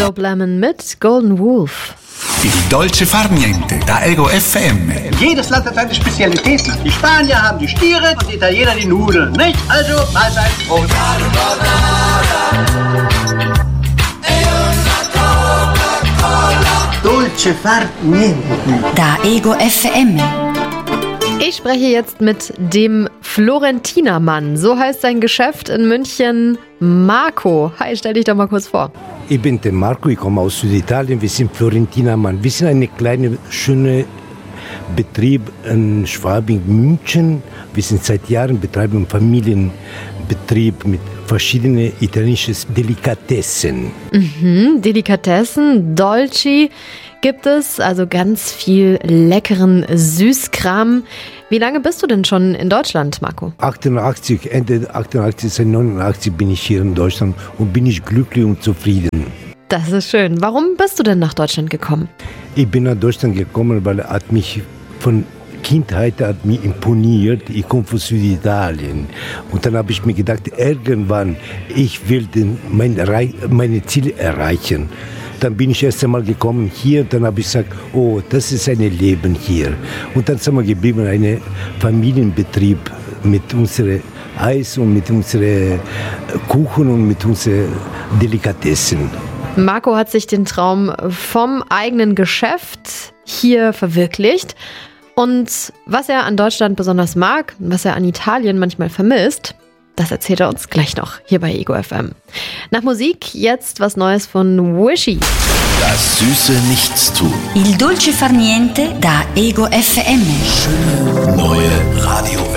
Dope Lemon mit Golden Wolf. Il dolce far niente, da Ego FM. Jedes Land hat seine Spezialitäten. Die Spanier haben die Stiere und die Italiener die Nudeln, nicht? Also, Mahlzeit. Prost. Dolce far niente. Da Ego FM. Ich spreche jetzt mit dem Florentinermann. So heißt sein Geschäft in München. Marco. Hi, stell dich doch mal kurz vor. Ich bin der Marco, ich komme aus Süditalien. Wir sind Florentinermann. Wir sind eine kleine, schöne Betrieb in Schwabing, München. Wir sind seit Jahren betreiben einen Familienbetrieb mit verschiedenen italienischen Delikatessen. Delikatessen, Dolci gibt es, also ganz viel leckeren Süßkram. Wie lange bist du denn schon in Deutschland, Marco? 88, Ende 88, seit 89 bin ich hier in Deutschland und bin ich glücklich und zufrieden. Das ist schön. Warum bist du denn nach Deutschland gekommen? Ich bin nach Deutschland gekommen, weil er hat mich von Kindheit hat mich imponiert. Ich komme von Süditalien. Und dann habe ich mir gedacht, irgendwann, ich will meine Ziele erreichen. Dann bin ich erst einmal gekommen hier und dann habe ich gesagt, oh, das ist ein Leben hier. Und dann sind wir geblieben, ein Familienbetrieb mit unserem Eis und mit unserem Kuchen und mit unseren Delikatessen. Marco hat sich den Traum vom eigenen Geschäft hier verwirklicht. Und was er an Deutschland besonders mag, was er an Italien manchmal vermisst, das erzählt er uns gleich noch hier bei Ego FM. Nach Musik jetzt was Neues von Wishy. Das süße Nichtstun. Il dolce far niente da Ego FM. Neue Radio.